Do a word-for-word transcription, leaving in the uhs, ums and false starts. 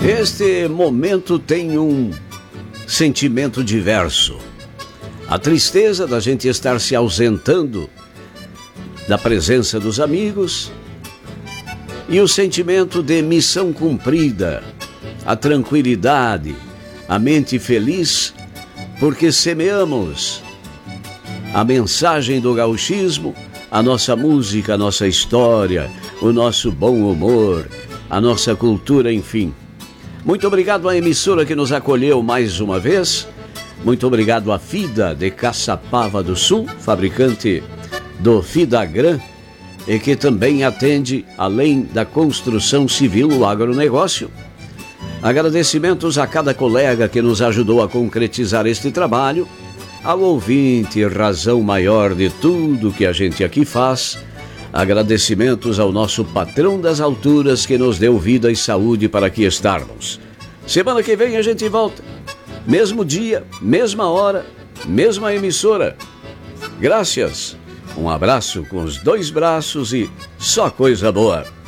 Este momento tem um sentimento diverso. A tristeza da gente estar se ausentando da presença dos amigos e o sentimento de missão cumprida, a tranquilidade, a mente feliz, porque semeamos a mensagem do gauchismo, a nossa música, a nossa história, o nosso bom humor, a nossa cultura, enfim. Muito obrigado à emissora que nos acolheu mais uma vez. Muito obrigado à FIDA de Caçapava do Sul, fabricante do Fidagran, e que também atende, além da construção civil, o agronegócio. Agradecimentos a cada colega que nos ajudou a concretizar este trabalho, ao ouvinte, razão maior de tudo que a gente aqui faz. Agradecimentos ao nosso patrão das alturas que nos deu vida e saúde para aqui estarmos. Semana que vem a gente volta. Mesmo dia, mesma hora, mesma emissora. Graças. Um abraço com os dois braços e só coisa boa.